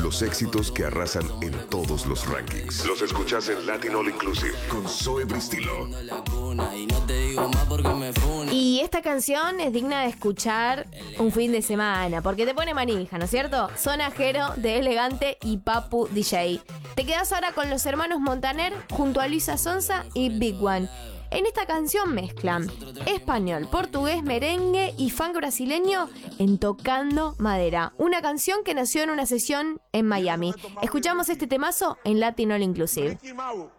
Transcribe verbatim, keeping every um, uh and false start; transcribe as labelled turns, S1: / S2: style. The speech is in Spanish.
S1: Los éxitos que arrasan en todos los rankings. Los escuchás en Latin All Inclusive con Zoe Bristilo.
S2: Y esta canción es digna de escuchar un fin de semana, porque te pone manija, ¿no es cierto? Sonajero de Elegante y Papu D J. Te quedas ahora con los hermanos Montaner junto a Luisa Sonza y Big One. En esta canción mezclan español, portugués, merengue y funk brasileño en Tocando Madera. Una canción que nació en una sesión en Miami. Escuchamos este temazo en Latin All Inclusive.